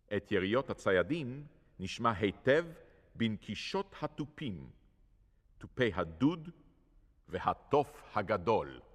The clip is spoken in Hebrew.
את יריות הציידים נשמע היטב בנקישות התופים, תופי הדוד והתוף הגדול.